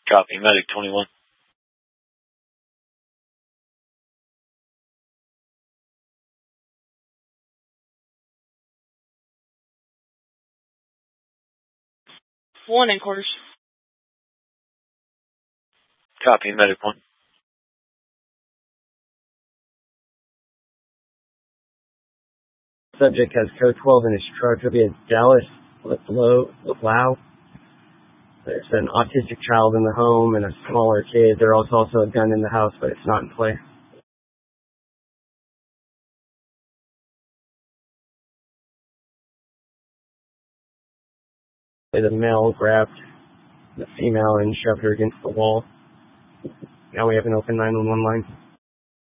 Copy, medic 21. One in quarters. Copy, medic 1. Subject has code 12 in his truck. It'll be a Dallas Lau. There's an autistic child in the home and a smaller kid. There was also a gun in the house, but it's not in play. The male grabbed the female and shoved her against the wall. Now we have an open 911 line.